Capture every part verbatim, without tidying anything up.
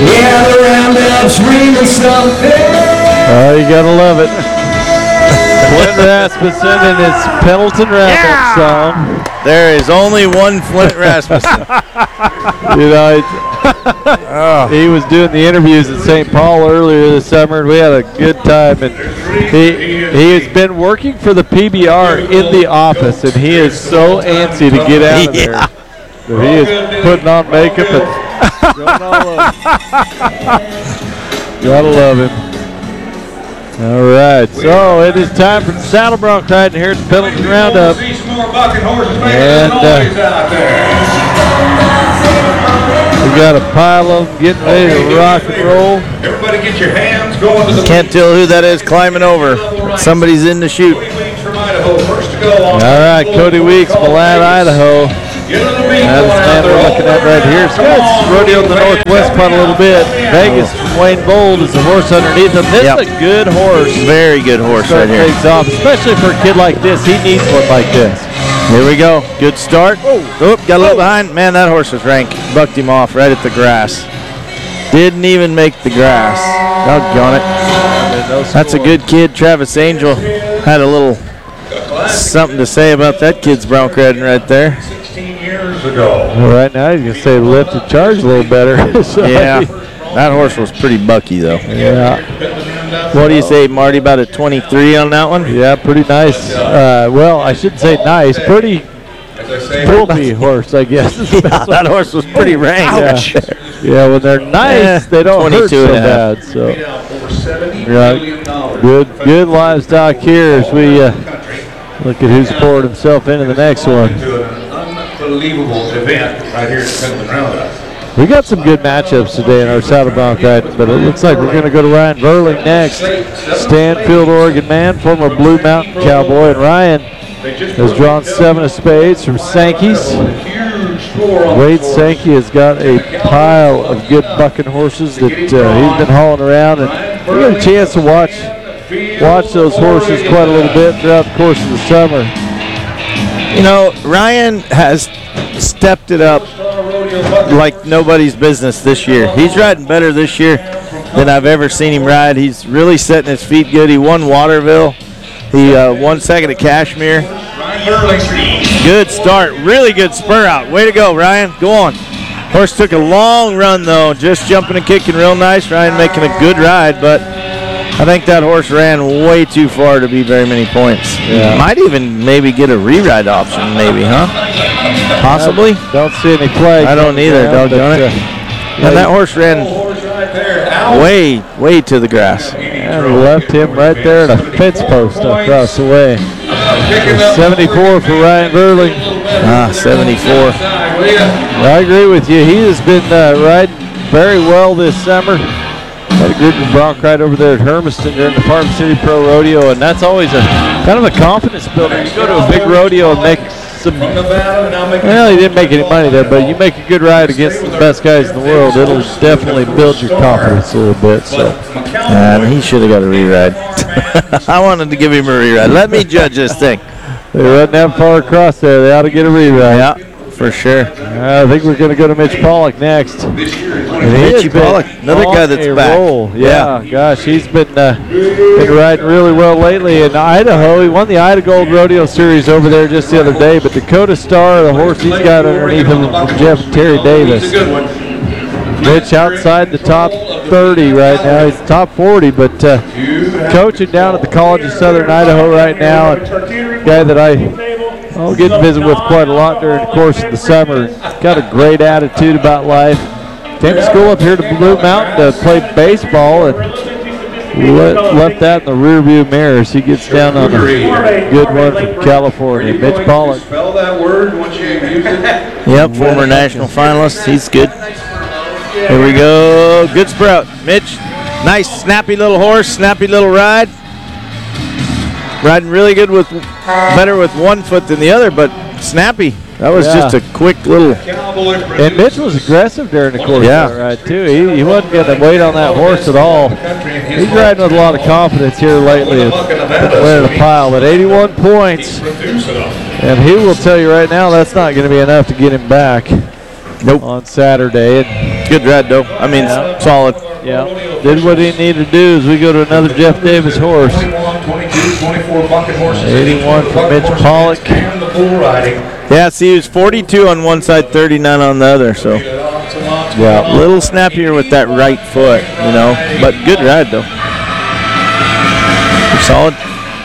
Yeah, the roundup's ringing something. Oh, you gotta love it. Flint Rasmussen and his Pendleton Roundup Yeah! song. There is only one Flint Rasmussen. You know, it's, oh. He was doing the interviews at Saint Paul earlier this summer, and we had a good time. And he he has been working for the P B R in the office, and he is so antsy to get out of there. Yeah. But he is putting on makeup and going all over. Gotta love him. All right, so it is time for the saddle bronc riding here at the Pendleton Roundup. And uh, we got a pile of them getting ready to rock and roll. Everybody get your hands going to the Can't tell who that is climbing over. Somebody's in the chute. All right, Cody Weeks, Malad, Idaho. That's the man we're looking at right here. Scott's rodeo in the northwest part a little bit. Vegas from Wayne Bold is the horse underneath him. This Yep. is a good horse. Very good horse right here. Takes off, especially for a kid like this. He needs one like this. Here we go. Good start. Oh, got a little behind. Man, that horse was rank. Bucked him off right at the grass. Didn't even make the grass. Doggone it. That's a good kid. Travis Angel had a little something to say about that kid's bronc riding right there. Well, right now, he's going to say lift and charge a little better. So Yeah, that horse was pretty bucky, though. Yeah. What do you say, Marty, about a twenty-three on that one? Yeah, pretty nice. Uh, well, I shouldn't say nice. Pretty poopy horse, I guess. Yeah, that horse was pretty rank. Yeah. Yeah, when they're nice, Yeah, they don't hurt so twenty-two and a half. bad. So, yeah, good, good livestock here as we uh, look at who's poured himself into the next one. Unbelievable event right here at Pendleton Roundup. We got some good matchups today in our saddle bronc riding, but it looks like we're going to go to Ryan Verling next. Stanfield, Oregon man, former Blue Mountain Cowboy, and Ryan has drawn seven of spades from Sankey's. Wade Sankey has got a pile of good bucking horses that uh, he's been hauling around, and we got a chance to watch watch those horses quite a little bit throughout the course of the summer. You know, Ryan has stepped it up like nobody's business this year. He's riding better this year than I've ever seen him ride. He's really setting his feet good. He won Waterville. He uh, won second at Cashmere. Good start. Really good spur out. Way to go, Ryan. Go on. Horse took a long run, though. Just jumping and kicking real nice. Ryan making a good ride, but I think that horse ran way too far to be very many points. Yeah. Might even maybe get a re-ride option, maybe, huh? Possibly. I don't see any flags. I don't either, down, doggone but, it. uh, And that horse ran way, way to the grass. And we left him right there at a fence post across the way. seventy-four for Ryan Verling. Ah, seventy-four. I agree with you. He has been uh, riding very well this summer. Had a group of bronc ride over there at Hermiston during the Farm City Pro Rodeo, and that's always a kind of a confidence builder. You go to a big rodeo and make some, well, he didn't make any money there, but you make a good ride against the best guys in the world, it'll definitely build your confidence a little bit. So, And he should have got a re-ride. I wanted to give him a re-ride. Let me judge this thing. They wasn't that far across there. They ought to get a reride. Yeah, for sure. Uh, I think we're going to go to Mitch Pollock next. Mitch Pollock, another guy that's a back. Roll. Yeah, yeah, gosh, he's been uh, been riding really well lately in Idaho. He won the Ida Gold Rodeo Series over there just the other day, but Dakota Star, the horse he's got underneath him from Jeff and Terry Davis. Mitch outside the top thirty right now. He's top forty, but uh, coaching down at the College of Southern Idaho right now. And a guy that I I'll get to visit with quite a lot during the course of the summer. Got a great attitude about life. Came to school up here to Blue Mountain to play baseball and let, left that in the rearview mirrors. He gets down on a good one from California. Mitch Pollock. Spell that word once you use it. Yep, former national finalist. He's good. Here we go. Good sprout. Mitch, nice, snappy little horse, snappy little ride. Riding really good with, better with one foot than the other, but snappy. That was Yeah. just a quick little. And Mitch was aggressive during the course Yeah. of that ride, too. He, he wasn't going to wait on that horse at all. He's riding with a lot of confidence here lately. And winning a pile, but eighty-one points. And he will tell you right now that's not going to be enough to get him back Nope. on Saturday. And Good ride, though. I mean, Yeah. solid. Yeah, did what he needed to do as we go to another Jeff Davis horse. twenty-one, twenty-two, twenty-four bucket horses. eighty-one for Mitch Pollock. And the bull riding. Yeah, see, he was forty-two on one side, thirty-nine on the other, so Yeah. a little snappier with that right foot, you know. But good ride, though. Solid.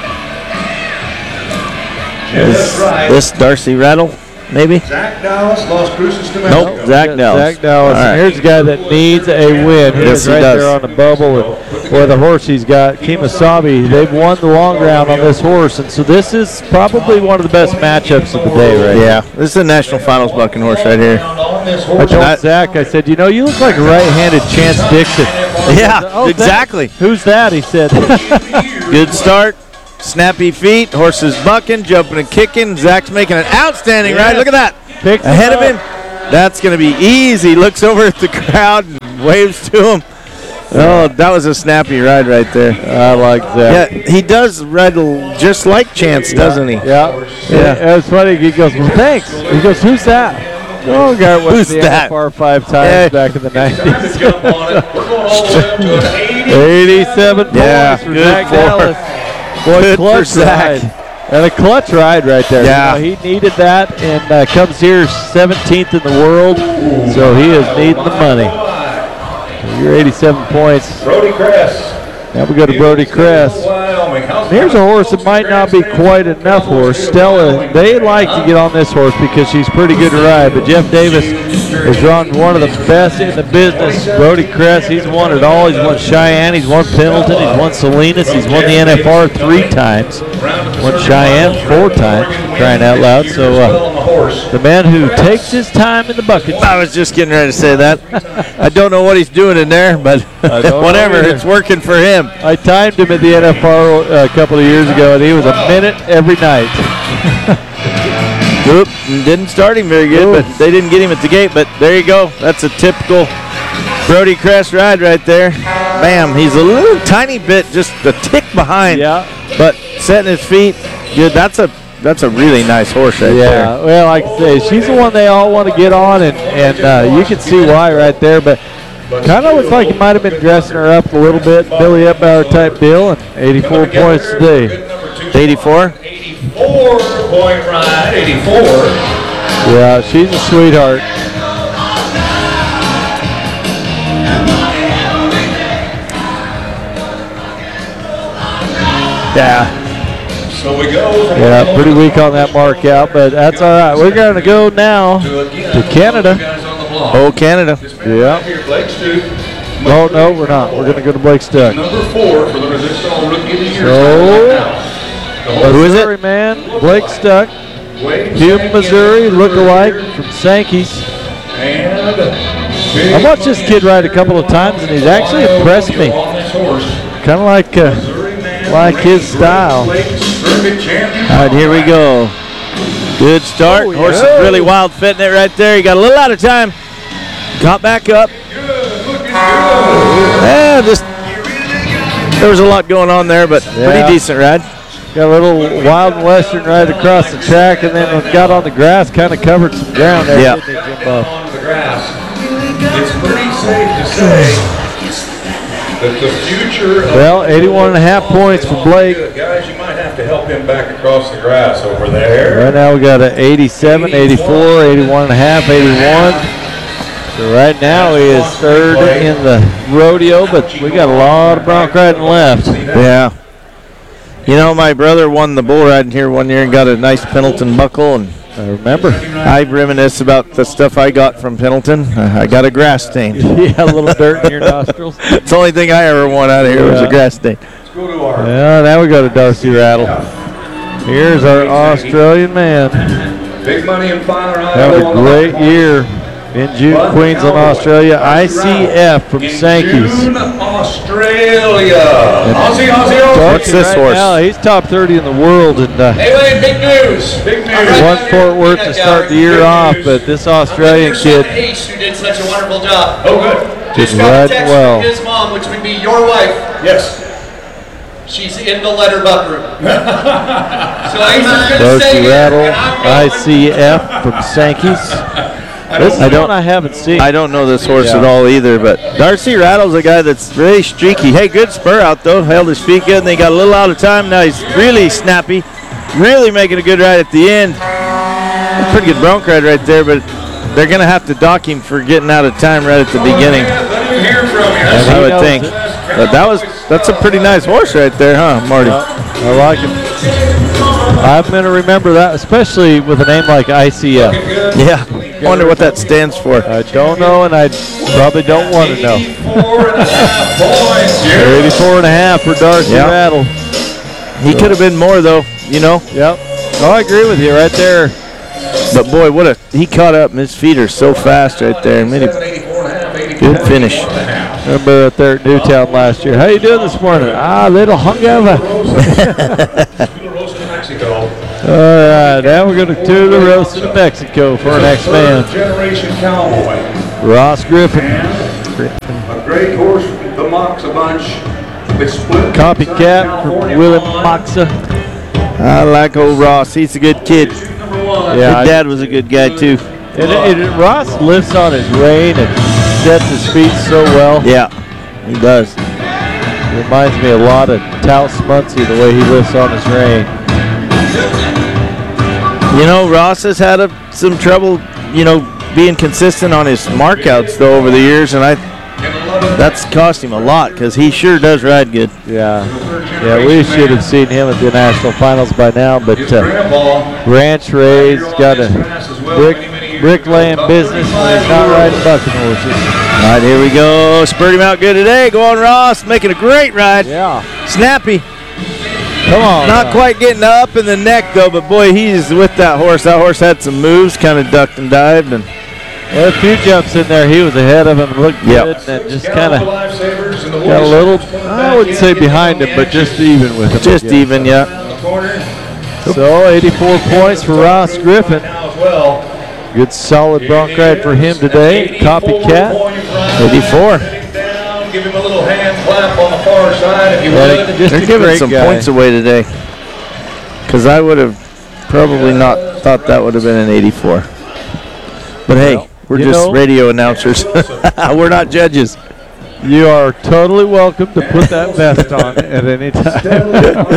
Is this Darcy Rattle, maybe? Zach Dallas, Las Cruces to Nope, Zach Dallas. Zach Dallas. All right. And here's a guy that needs a win. He Yes, is he right does. there on the bubble. And boy, the horse he's got, Kemosabe, they've won the long round on this horse. And so this is probably one of the best matchups of the day right here. Yeah, this is a national finals bucking horse right here. I told I- Zach, I said, you know, you look like a right-handed Chance Dixon. Yeah, Oh, thanks. exactly. Who's that? He said. Good start. Snappy feet. Horse is bucking, jumping and kicking. Zach's making an outstanding ride. Look at that. Picks Ahead him of him. That's going to be easy. Looks over at the crowd and waves to him. Oh, that was a snappy ride right there. I like that. Yeah, he does ride just like Chance, doesn't he? Yeah. Yeah. It was funny. He goes, well, thanks. He goes, who's that? Oh, guy went Who's to the that? N F R five times Yeah. back in the nineties. Jump on it. We're going all the way up to an eighty. eighty-seven Yeah, points for good Zach for- Dallas. Boy, good for clutch Zach. ride. And a clutch ride right there. Yeah. You know, he needed that and uh, comes here seventeenth in the world. So he is needing the money. So you're eighty-seven points. Brody Cress. Now we go to Brody Cress. Wyoming. How's Here's a horse that might not be quite enough horse. Stella, they like to get on this horse because she's pretty good to ride. But Jeff Davis has drawn one of the best in the business. Brody Cress, he's won it all. He's won Cheyenne, he's won Pendleton, he's won Salinas, he's won the N F R three times. Won Cheyenne four times, crying out loud. So uh, the man who takes his time in the bucket. I was just getting ready to say that. I don't know what he's doing in there, but I don't know whatever, either. it's working for him. I timed him at the N F R a couple of years ago, and he was a minute every night. Oop, didn't start him very good, but they didn't get him at the gate. But there you go. That's a typical Brody Cress ride right there. Bam. He's a little tiny bit, just a tick behind. Yeah. But setting his feet, good. That's a that's a really nice horse right there. Yeah, well, like I say, she's the one they all want to get on, and, and uh, you can see why right there. But kind of looks like he might have been dressing her up a little bit, Billy Epbauer type deal, and eighty-four points today. eighty-four? eighty-four point ride. eighty-four. Yeah, she's a sweetheart. Yeah. So we go from Yeah, pretty weak on that mark out, but that's all right. We're going to go now to Canada. guys on the block. Oh, Canada. Yeah. Here, Blake Stoops. No, no, we're not. We're going to go to Blake Stuck. Number four for the Resistol Rookie of the Year. So- right now. The horse Who is it? Missouri man, Blake Stuck. Wade Hume, Sankey, Missouri, number look-alike here. from Sankey's. And I watched this kid ride a couple of times, and he's actually impressed me. On this horse. Kind of like uh, like his style. Lake Circuit champion. All right, here we go. Good start. Oh, Horse yeah. is really wild fitting it right there. He got a little out of time. Got back up. Yeah, just there was a lot going on there, but Yeah. pretty decent ride. Got a little wild and western right across the track, and then when it got on the grass, kind of covered some ground there. Yeah. Didn't it, Jimbo? On the grass. It's pretty safe to say that the future of Well, eighty-one and a half points for Blake. guys, you might have to help him back across the grass over there. Right now we got an eighty-seven, eighty-four, eighty-one and a half, eighty-one. So right now he is third in the rodeo, but we got a lot of bronc riding left. Yeah. You know, my brother won the bull riding here one year and got a nice Pendleton buckle, and I remember. I reminisce about the stuff I got from Pendleton. I got a grass stain. Yeah, a little dirt in your nostrils. It's the only thing I ever won out of here was a Yeah. grass stain. Let's go to our Yeah, now we go to Darcy Rattle. Here's our Australian man. big money and finer Having a great year in June, Queensland, Australia. I C F from Sankey's. June, Australia. Aussie, Aussie, Aussie. What's this right horse? Now, he's top thirty in the world, and uh, Hey, Wayne, big news. Big All news. right. won Fort Worth to start the year off, but this Australian Your son kid Ace, who did such a wonderful job. Oh, good. Just Did got a right text well. from his mom, which would be your wife. Yes. She's in the letter butt room. So Ace is going to Darcy stay here, Rattle, and I'm I going. C F from Sankey's. This is I don't- one I haven't seen. I don't know this horse Yeah. at all either, but Darcy Rattle's a guy that's really streaky. Hey, good spur out though. Held his feet good, and they got a little out of time. Now he's really snappy, really making a good ride at the end. Pretty good bronc ride right there, but they're going to have to dock him for getting out of time right at the beginning, Let me hear from you. And I he would knows think. it. But that was that's a pretty nice horse right there, huh, Marty? I like him. I'm going to remember that, especially with a name like I C F. Yeah. Wonder what that stands for. I don't know, and I probably don't want to know. Four and a half points. Yeah. eighty-four and a half for Darcy Yeah. Rattle. He could have been more though, you know. Yep. Oh, I agree with you right there. But boy, what a he caught up, and his feet are so fast right there. Made a eighty-four and a half, eighty. good finish. Remember up there at Newtown last year. How you doing this morning? Ah, little hungover. Rosa, Mexico. All right, now we're going to tour the roast in Mexico for our next man, Generation cowboy. Ross Griffin. A great horse, the Moxa Bunch. They split. Copycat for Willem Moxa. I like old Ross. He's a good kid. Yeah, His dad was a good guy too. and, and Ross lifts on his rein and sets his feet so well. Yeah, he does. Reminds me a lot of Taos Muncie, the way he lifts on his rein. You know, Ross has had a, some trouble, you know, being consistent on his markouts though over the years, and I that's cost him a lot because he sure does ride good. Yeah, yeah, we should have seen him at the national finals by now, but uh, ranch raised, got a brick brick laying business, and he's not riding bucking horses. All right, here we go. Spurred him out good today. Go on, Ross. Making a great ride. Yeah, Snappy. come on. Not now. quite getting up in the neck though, but boy, he's with that horse. That horse had some moves, kind of ducked and dived, and Well, a few jumps in there, he was ahead of him and looked Yep. good, and then just kind of got a little, I wouldn't say behind him, but just even with him. just again. even, yeah. So eighty-four points for Ross Griffin. Good solid bronc ride for him today. Copycat. eighty-four. Give him a little hand clap on the far side if you Yeah, would. just They're a giving great some guy. points away today, because I would have probably not thought that would have been an eighty-four. But hey, Well, we're you just know- radio announcers. We're not judges. You are totally welcome to put that vest on at any time.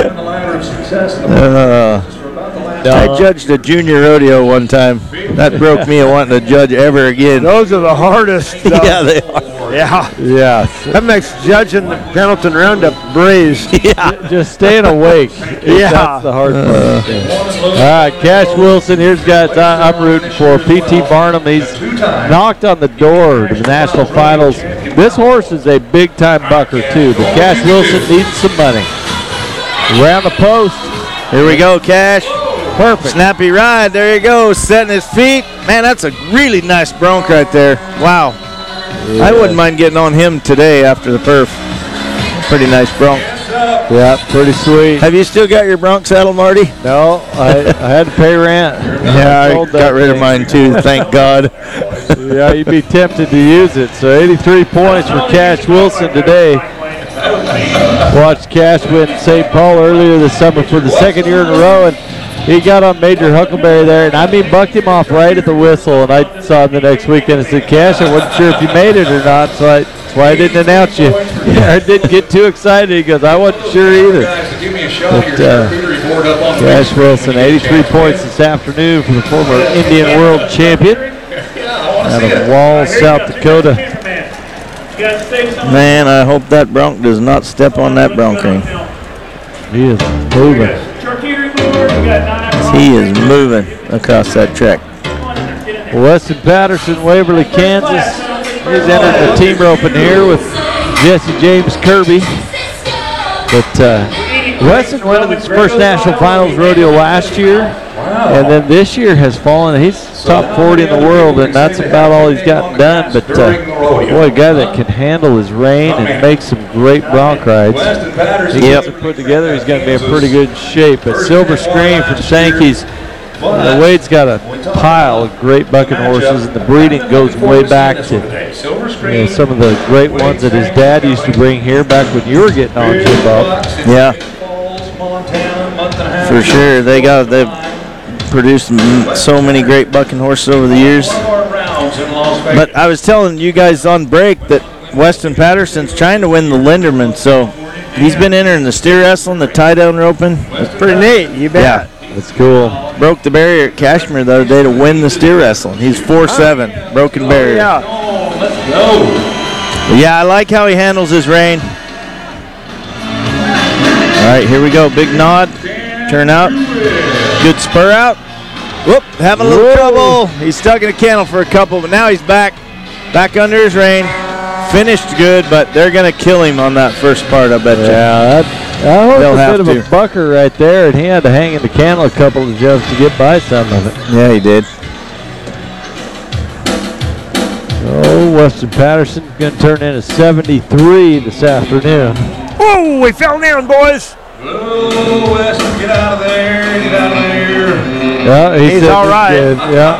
Uh, I No. judged a junior rodeo one time. That broke me of wanting to judge ever again. Those are the hardest. Uh, Yeah, they are. yeah. Yes. That makes judging the Pendleton Roundup a breeze. Yeah. Just staying awake. Yeah. That's the hard part. All right, Cash Wilson. Here's guys I- I'm rooting for. P T Barnum. He's knocked on the door to the national finals. This horse is a big-time bucker too, but Cash Wilson needs some money. Around the post. Here we go, Cash. Perfect. Snappy ride. There you go. Setting his feet. Man, that's a really nice bronc right there. Wow. I wouldn't mind getting on him today after the perf. Pretty nice bronc. Yeah, pretty sweet. Have you still got your bronc saddle, Marty? No, I, I had to pay rent. Yeah, I sold that got rid of thing. mine too. Thank God. Yeah, you'd be tempted to use it. So eighty-three points for Cash Wilson today. Watched Cash win Saint Paul earlier this summer for the second year in a row, and he got on Major Huckleberry there, and I mean bucked him off right at the whistle, and I saw him the next weekend and said, Cash, I wasn't sure if you made it or not, so I, that's why I didn't announce you. I didn't get too excited. He goes, I wasn't sure either. Give me a shot of But, your uh, charcuterie board up on Cash Wilson, eighty-three points this afternoon for the former Indian World Champion out of Wall, South Dakota. Man, I hope that bronc does not step on that bronc ring. He is moving. He is moving across that track. Weston Patterson, Waverly, Kansas. He's entered the team roping here with Jesse James Kirby. But uh, Weston went to his first national finals rodeo last year, and then this year has fallen. He's top forty in the world, and that's about all he's gotten done. But uh, boy, a guy that can handle his rein and make some great bronc rides. Weston Patterson. He gets it put together. He's going to be in pretty good shape. But Silver Screen from Sankey's. Uh, Wade's got a pile of great bucking horses, and the breeding goes way back to Silver you screen. know, some of the great ones that his dad used to bring here back when you were getting on, Jim Bob. Yeah, Falls, Montana, month and a half for sure. They got they've produced m- so many great bucking horses over the years. cows in Las Vegas. But I was telling you guys on break that Weston Patterson's trying to win the Linderman, so he's been entering the steer wrestling, the tie-down roping. It's pretty neat. You bet. Yeah. That's cool. Broke the barrier at Kashmir the other day to win the steer wrestling. He's four seven, broken barrier. Yeah. Oh, let's go. Yeah, I like how he handles his rein. All right, here we go. Big nod. Turn out. Good spur out. Whoop, having a little Whoa. trouble. He's stuck in a kennel for a couple, but now he's back. Back under his rein. Finished good, but they're going to kill him on that first part, I bet you. Yeah, that, that They'll was a have bit of to. a bucker right there, and he had to hang in the kennel a couple of jumps to get by some of it. Yeah, he did. Oh, Weston Patterson going to turn in a seventy-three this afternoon. Whoa, we fell down, boys. Oh, Weston, get out of there. Get out of there. Yeah, he He's said all he's right. good, Yeah.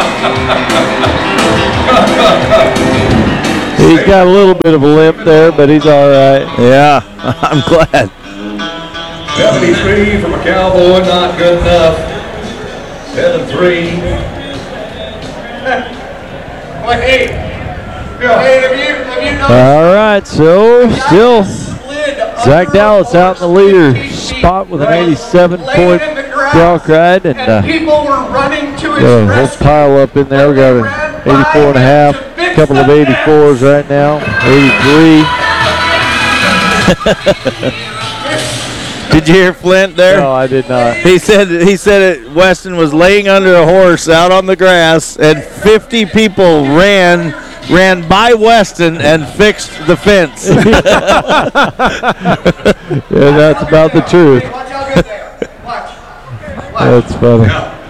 He's got a little bit of a limp there, but he's all right. Yeah, I'm glad. seventy-three from a cowboy, not good enough. seven three. Well, hey, hey, have you, have you noticed? All right, so still Slid Zach under Dallas a out in the horse leader fifteen feet, spot with an right, eighty-seven laying point in the grass, bronc ride, and and uh, people were running to his got a whole rescue. pile up in there. We got an eighty-four and a half, a couple of eighty-fours right now, eighty-three. Did you hear Flint there? No, I did not. He said he said it, Weston was laying under a horse out on the grass, and fifty people ran ran by Weston and fixed the fence. Yeah, that's about the truth. Watch how good they are. Watch. Watch. That's funny.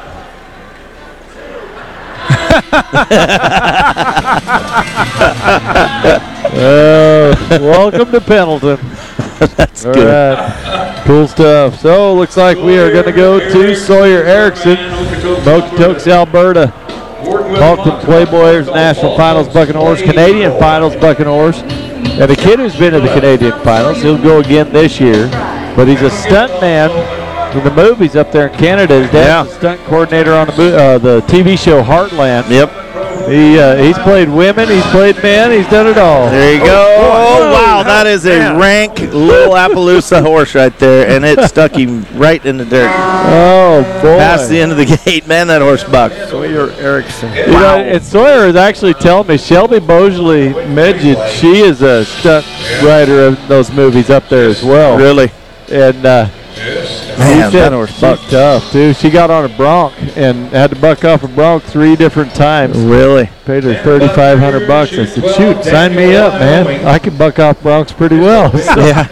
Oh, welcome to Pendleton. That's All good. right, cool stuff. So looks like we are going to go to Sawyer Erickson, Okotoks, Alberta. Falkland Playboys National Finals Bucking Horse, Canadian Finals Bucking Horse. And a kid who's been to the Canadian Finals, he'll go again this year. But he's a stunt man in the movies up there in Canada. His dad's Yeah. a stunt coordinator on the mo- uh, the T V show Heartland. Yep. He uh, he's played women, he's played men, he's done it all. There you go. Oh, wow, that is a rank little Appaloosa horse right there, and it stuck him right in the dirt. Oh boy! Past the end of the gate. Man, that horse bucked. Sawyer Erickson. You know, and Sawyer is actually telling me Shelby Bosley Midget, she is a stunt writer of those movies up there as well. Really? And uh, Man, she said that horse she's bucked. tough too. She got on a bronc and had to buck off a bronc three different times. Really? Paid her thirty-five hundred bucks. I said, "Shoot, sign me up, man. I can buck off broncs pretty well." So, Yeah.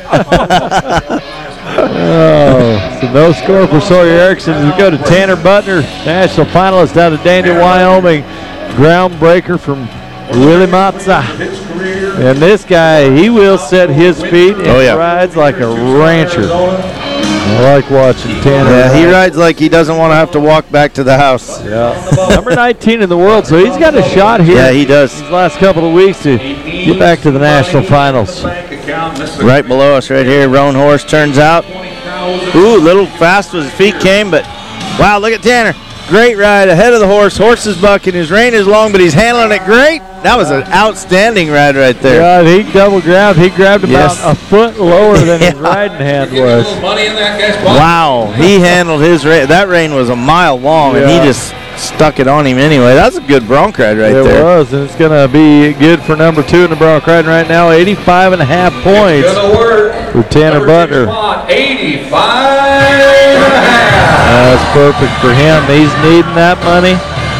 oh, so no score for Sawyer Erickson. As we go to Tanner Butner, national finalist out of Daniel, Wyoming, groundbreaker from Willie Matza. And this guy, he will set his feet and Oh, yeah. rides like a rancher. I like watching Tanner. Yeah, he ride. rides like he doesn't want to have to walk back to the house. Yeah. Number nineteen in the world, so he's got a shot here. Yeah, he does. These last couple of weeks to get back to the national finals. Right below us right here, Roan horse turns out. Ooh, a little fast as his feet came, but wow, look at Tanner. Great ride ahead of the horse. Horse is bucking. His rein is long, but he's handling it great. That was an outstanding ride right there. Yeah, he double grabbed. He grabbed about Yes. a foot lower than his Yeah. riding hand Get a was. little money in that guy's pocket. Wow, he handled his rein. That rein was a mile long, and Yeah. he just stuck it on him anyway. That's a good bronc ride right it there. was, and it's going to be good for number two in the bronc riding right now. eighty-five and a half points It's gonna work. for Tanner Number two Butner. spot, eighty-five and a half. That's perfect for him. He's needing that money.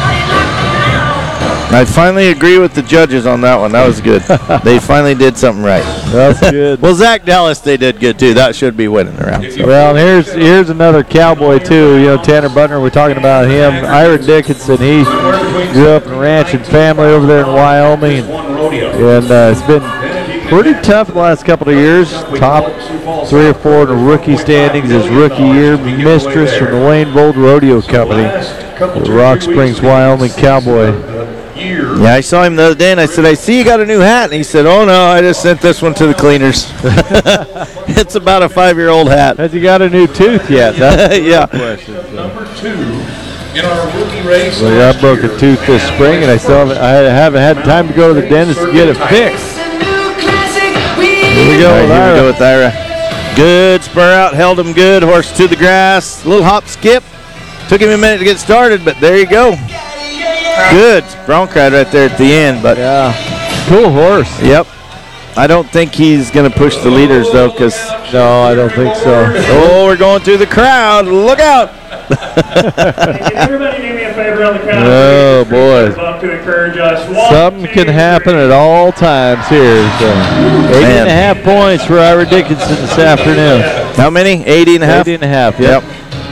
I finally agree with the judges on that one. That was good. They finally did something right. That's good. Well, Zach Dallas, they did good too. That should be winning around. So. Well, and here's here's another cowboy too. You know, Tanner Butner. We're talking about him. Ira Dickinson. He grew up in a ranching family over there in Wyoming, and uh, it's been pretty tough the last couple of years. Top three or four in the rookie standings his rookie year. Mistress from the Wayne Bold Rodeo Company, the Rock Springs, Wyoming cowboy. Yeah, I saw him the other day, and I said, I see you got a new hat. And he said, oh, no, I just sent this one to the cleaners. It's about a five-year-old hat. Has he got a new tooth yet? That's Yeah. the question. So. Number two, in our rookie race. Well, I broke a tooth this spring, and I still haven't, I haven't had time to go to the dentist to get it fixed. Here we go, All right, with here we Ira. go with Ira. Good spur out, held him good. Horse to the grass. Little hop skip. Took him a minute to get started, but there you go. Good bronc ride right there at the end, but Yeah, cool horse. yep. I don't think he's going to push the leaders, though, because, No, I don't think so. oh, we're going through the crowd. Look out. Can everybody do me a favor on the count? Oh, boy. Bump to encourage us. One, Something two, can happen at all times here. So. Eight and a half points for Ira Dickinson this afternoon. How many? eighty and a half? Eighty and a half, yep.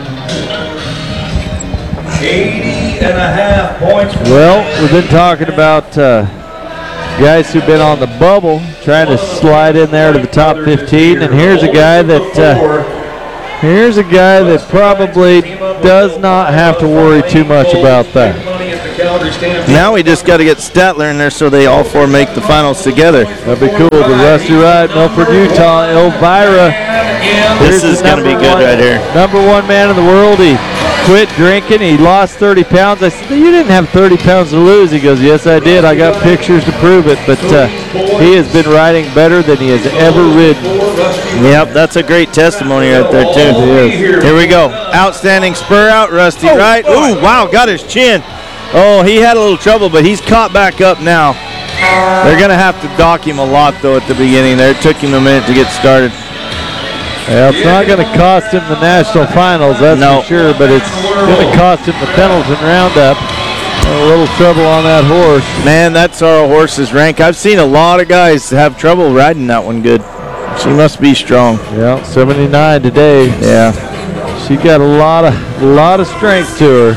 eighty and a half points. Well, we've been talking about uh, guys who've been on the bubble, trying to slide in there to the top fifteen, and here's a guy that uh, here's a guy that probably does not have to worry too much about that. Now we just got to get Statler in there so they all four make the finals together. That'd be cool. The Rusty Ride, Milford, Utah, Elvira. This Here's is the going to be number good one- right here. Number one man in the world. He quit drinking. He lost thirty pounds. I said, you didn't have thirty pounds to lose. He goes, yes, I did. I got pictures to prove it. But uh, he has been riding better than he has ever ridden. Yep, that's a great testimony right there, too. Here we go. Outstanding spur out, Rusty, right? Ooh, wow, got his chin. Oh, he had a little trouble, but he's caught back up now. They're going to have to dock him a lot, though, at the beginning there. It took him a minute to get started. Well, it's not going to cost him the national finals, that's No. for sure, but it's going to cost him the Pendleton Roundup. A little trouble on that horse. Man, that's our horse's rank. I've seen a lot of guys have trouble riding that one good. She must be strong. Yeah, seventy-nine today. Yeah. She got a lot of, lot of strength to her.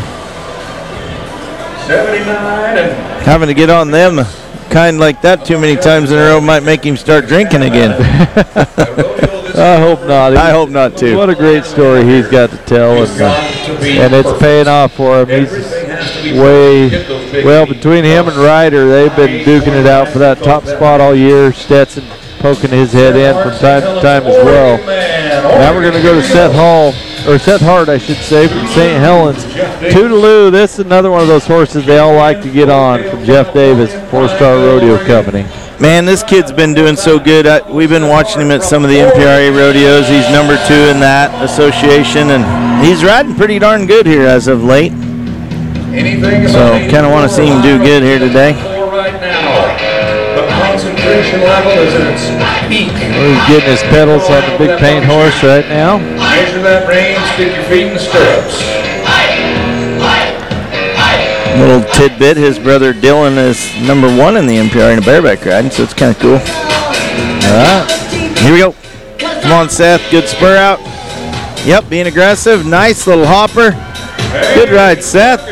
seventy-nine and Having to get on them kind like that too many times in a row might make him start drinking again. I hope not. I hope not, too. What a great story he's got to tell, and, uh, and it's paying off for him. He's way, well, between him and Ryder, they've been duking it out for that top spot all year. Stetson poking his head in from time to time as well. Now we're going to go to Seth Hall, or Seth Hart, I should say, from Saint Helens. Toodaloo, this is another one of those horses they all like to get on from Jeff Davis, Four Star Rodeo Company. Man, this kid's been doing so good. I, we've been watching him at some of the M P R A rodeos. He's number two in that association, and he's riding pretty darn good here as of late. anything. So kind of want to see him do good here today. Right now, the concentration level is at its peak. He's getting his pedals on the big paint horse right now. Measure that range, stick your feet in the stirrups. Little tidbit, his brother Dylan is number one in the M P R A in a bareback riding, so it's kind of cool. All right, here we go. Come on, Seth, good spur out. Yep, being aggressive, nice little hopper. Good ride, Seth.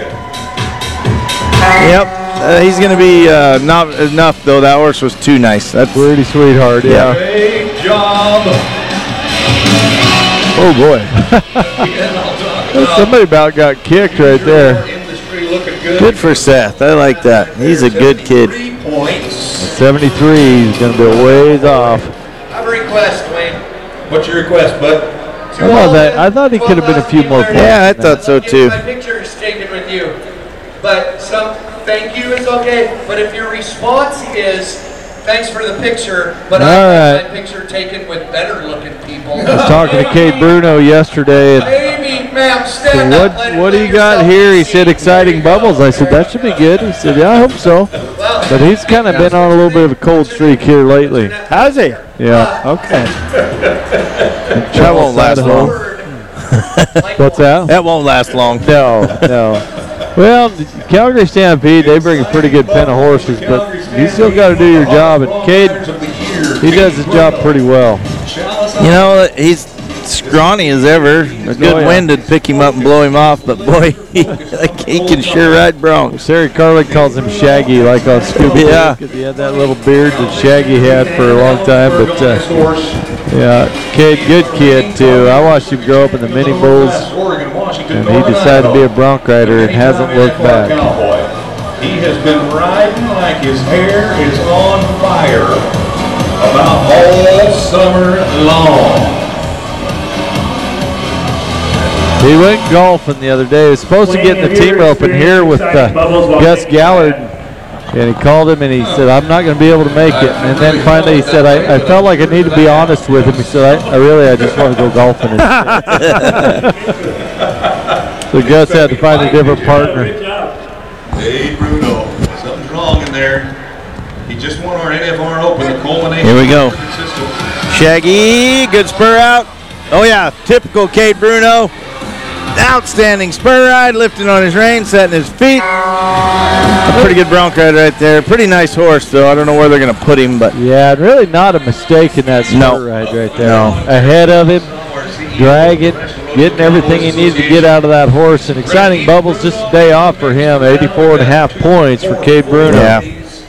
Yep, uh, he's going to be uh, not enough, though. That horse was too nice. That's Pretty sweetheart, yeah. Great job. Oh, boy. Somebody about got kicked right there. Industry looking good. good for Seth. I like that. He's a good kid. Three points. seventy-three, he's going to be a ways off. I have a request, Dwayne. What's your request, bud? I thought, that, I thought he could have been a few more points. Yeah, I thought so, too. My picture is taken with you, but some thank you is okay. But if your response is thanks for the picture, but I All want right. my picture taken with better looking people. I was talking to Cade Bruno yesterday, and Amy, ma'am, said, stand up. what, let- what do let you got yourself here? He be said, seen. exciting bubbles. I said, that should be good. He said, yeah, I hope so. Well, But he's kind of been on a little bit of a cold streak here lately. Has he? Yeah. Okay. That won't last long. What's that? That won't last long. No, no. Well, the Calgary Stampede, they bring a pretty good pen of horses, but you still got to do your job. And Cade, he does his job pretty well. You know, he's scrawny as ever. A good Oh, yeah. wind would pick him up and blow him off, but boy, he, like, he can sure ride broncs. Sarah Carlick calls him Shaggy, like on Scooby-Doo. Yeah. Because he had that little beard that Shaggy had for a long time. But, uh, yeah, Cade, good kid, too. I watched him grow up in the mini bulls, and he decided to be a bronc rider and hasn't looked back. He has been riding like his hair is on fire about all summer long. He went golfing the other day. He was supposed to get in the team rope in here with uh, Gus Gallard, and he called him and he said, I'm not going to be able to make it. And then finally he said, I, I felt like I need to be honest with him. He said, I, I really, I just want to go golfing instead. So Gus had to find a different partner. Hey, Bruno, something's wrong in there. He just won our N F R Open, the culmination. Here we go. of the system. Shaggy, good spur out. Oh yeah, typical Cade Bruno. Outstanding spur ride, lifting on his rein, setting his feet. A pretty good bronc ride right there. Pretty nice horse, though. I don't know where they're going to put him, but Yeah, really not a mistake in that spur No. ride right there. No. Ahead of him, dragging, getting everything he needed to get out of that horse. And exciting Bubbles, just a day off for him. eighty-four and a half points for Cade Bruno. yeah.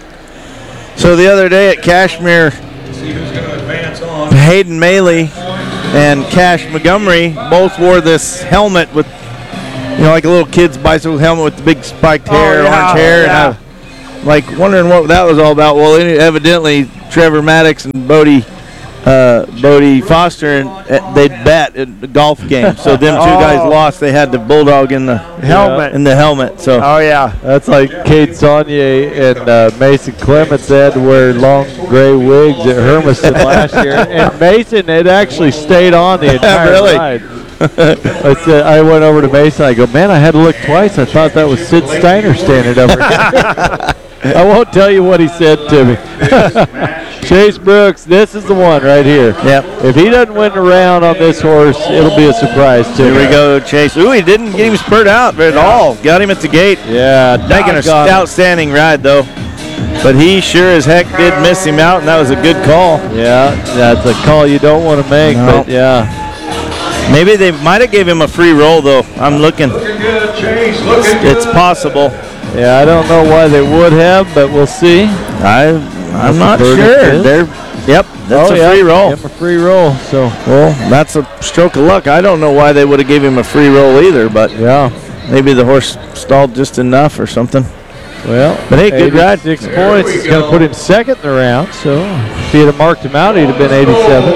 So the other day at Cashmere, Steven's going to advance on. Hayden Maley and Cash Montgomery both wore this helmet with, you know, like a little kid's bicycle helmet with the big spiked hair, Oh, yeah, orange hair. yeah. And I'm like wondering what that was all about. Well, evidently Trevor Maddox and Bodie, uh, Bodie Foster, and uh, they bet in the golf game. So them two guys Oh. lost. They had the bulldog in the Helmet. in the helmet. So Oh, yeah. That's like Kate Saunier and uh, Mason Clements had to wear long gray wigs at Hermiston last year. And Mason had actually stayed on the entire Really? ride. I said, I went over to Mason. I go, man, I had to look twice. I thought that was Sid Steiner standing over here. I won't tell you what he said to me. Chase Brooks, this is the one right here. Yep. If he doesn't win the round on this horse, it'll be a surprise to here me. we go, Chase. Ooh, he didn't get him spurred out at all. Got him at the gate. Yeah, Making a doggone it. outstanding ride, though. But he sure as heck did miss him out, and that was a good call. Yeah, that's a call you don't want to make, No. but yeah. Maybe they might have gave him a free roll, though. I'm looking. Looking good, Chase. Looking good. It's possible. Yeah, I don't know why they would have, but we'll see. I, I'm not the verdict sure. is? They're, yep, that's oh, a yeah, free roll. give him a free roll, so. Well, that's a stroke of luck. I don't know why they would have gave him a free roll either, but Yeah, maybe the horse stalled just enough or something. well. But hey, good ride. Six There points. we It's going to go. put him second in the round, so if he had marked him out, he'd have been eighty-seven.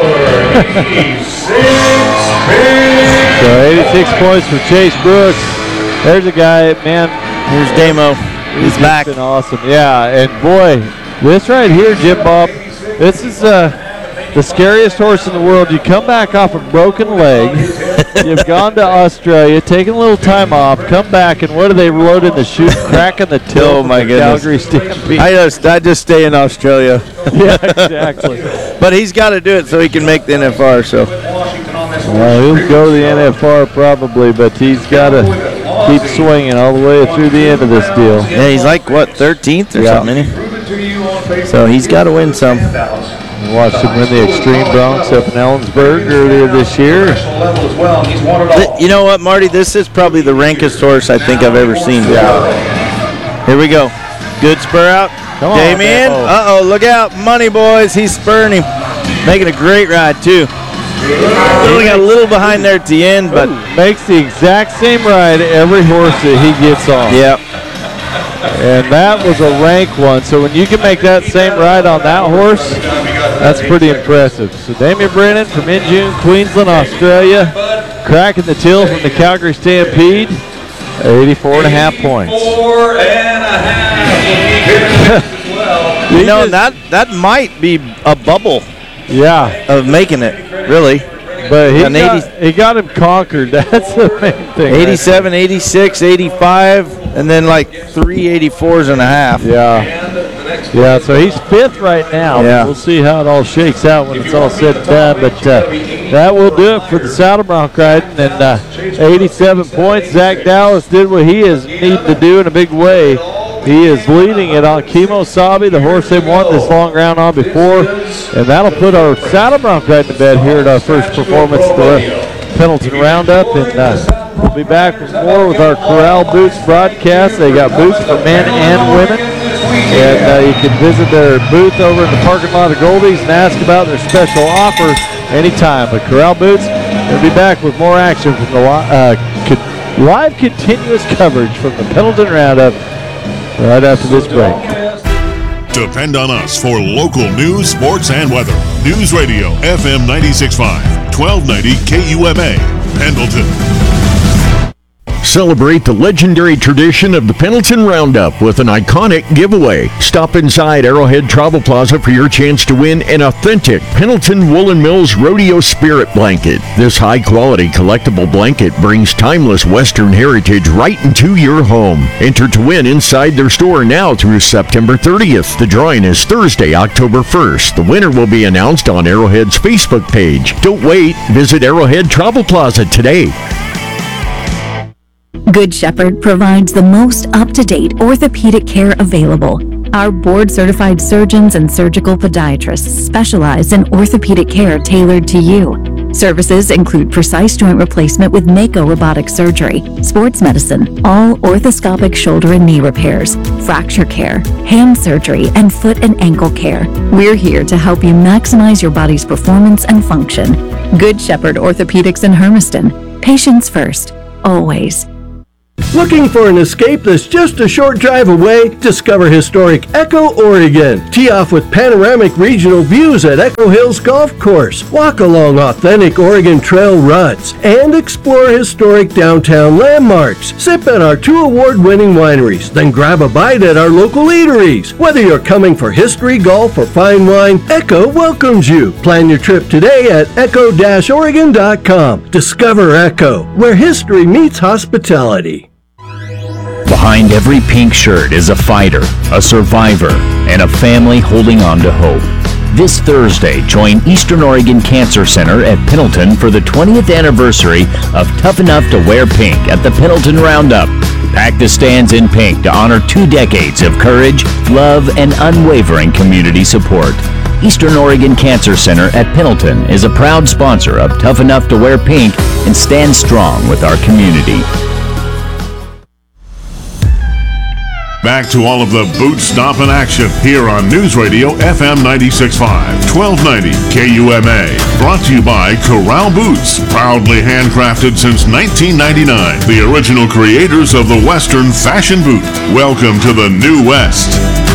So eighty-six points for Chase Brooks. There's a guy, man. Here's Damo. He's back. Been awesome. Yeah, and boy, this right here, Jim Bob, this is uh, the scariest horse in the world. You come back off a broken leg. You've gone to Australia, taken a little time off, come back, and what do they load in the chute? Cracking the till Oh, from my the goodness. Calgary Stampede. I just, I just stay in Australia. Yeah, exactly. But he's got to do it so he can make the N F R. So Well, he'll go to the N F R probably, but he's got to keep swinging all the way through the end of this deal. yeah, he's like what thirteenth or Yeah. something. Isn't he? So he's got to win some. Watched him win the Extreme Bronx up in Ellensburg earlier this year. Level as well, and he's won it all. Th- You know what, Marty? This is probably the rankest horse I think I've ever seen. Yeah. Here we go. Good spur out. Come on, Damien. Damo. Uh-oh, look out. Money, boys. He's spurring him. Making a great ride, too. Only got a little behind there at the end, but Makes the exact same ride every horse that he gets on. yeah. And that was a rank one. So when you can make that same ride on that horse, that's pretty impressive. So Damien Brennan from Injune, Queensland, Australia, cracking the till from the Calgary Stampede, eighty-four and a half points. Four and a half. as well. You know, that that might be a bubble Yeah, of making it, really. but he An got, eighty he got him conquered. That's the main thing. eighty-seven, eighty-six, eighty-five, and then like three eighty-fours and a half. Yeah. Yeah, so he's fifth right now. Yeah. We'll see how it all shakes out when it's all said and done. But uh, that will do it for the Saddle Bronc riding. And uh, eighty-seven points. Zach Dallas did what he is needing to do in a big way. He is leading it on Kimo Sabi, the horse they've won this long round on before. And that'll put our Saddle Bronc riding to bed here at our first performance at the Pendleton Roundup. And uh, we'll be back with more with our Corral Boots broadcast. They got boots for men and women. And uh, you can visit their booth over in the parking lot of Goldie's and ask about their special offer anytime. But Corral Boots, we'll be back with more action from the li- uh, co- live continuous coverage from the Pendleton Roundup right after this break. Depend on us for local news, sports, and weather. News Radio F M ninety-six point five, twelve ninety K U M A, Pendleton. Celebrate the legendary tradition of the Pendleton Roundup with an iconic giveaway. Stop inside Arrowhead Travel Plaza for your chance to win an authentic Pendleton Woolen Mills Rodeo Spirit Blanket. This high-quality collectible blanket brings timeless Western heritage right into your home. Enter to win inside their store now through September thirtieth. The drawing is Thursday, October first. The winner will be announced on Arrowhead's Facebook page. Don't wait. Visit Arrowhead Travel Plaza today. Good Shepherd provides the most up-to-date orthopedic care available. Our board-certified surgeons and surgical podiatrists specialize in orthopedic care tailored to you. Services include precise joint replacement with Mako robotic surgery, sports medicine, all orthoscopic shoulder and knee repairs, fracture care, hand surgery, and foot and ankle care. We're here to help you maximize your body's performance and function. Good Shepherd Orthopedics in Hermiston. Patients first, always. Looking for an escape that's just a short drive away? Discover historic Echo, Oregon. Tee off with panoramic regional views at Echo Hills Golf Course. Walk along authentic Oregon Trail ruts and explore historic downtown landmarks. Sip at our two award-winning wineries, then grab a bite at our local eateries. Whether you're coming for history, golf, or fine wine, Echo welcomes you. Plan your trip today at echo dash oregon dot com. Discover Echo, where history meets hospitality. Behind every pink shirt is a fighter, a survivor, and a family holding on to hope. This Thursday, join Eastern Oregon Cancer Center at Pendleton for the twentieth anniversary of Tough Enough to Wear Pink at the Pendleton Roundup. Pack the stands in pink to honor two decades of courage, love, and unwavering community support. Eastern Oregon Cancer Center at Pendleton is a proud sponsor of Tough Enough to Wear Pink and stands strong with our community. Back to all of the boot stomping action here on News Radio F M ninety-six point five, twelve ninety K U M A. Brought to you by Corral Boots, proudly handcrafted since nineteen ninety-nine. The original creators of the Western fashion boot. Welcome to the New West.